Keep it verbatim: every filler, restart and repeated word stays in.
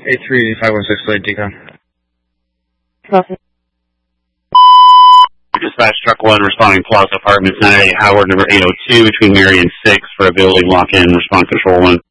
eight three five one six, late decon. Copy. Dispatch Truck one responding Plaza Apartments, nine eighty Howard, number eight oh two, between Mary and six for a building lock-in. Respond Control one.